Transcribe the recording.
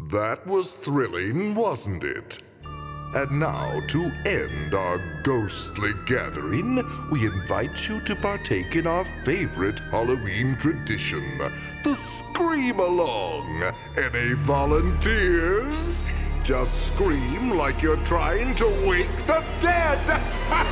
That was thrilling, wasn't it? And now, to end our ghostly gathering, we invite you to partake in our favorite Halloween tradition, the Scream Along. Any volunteers? Just scream like you're trying to wake the dead!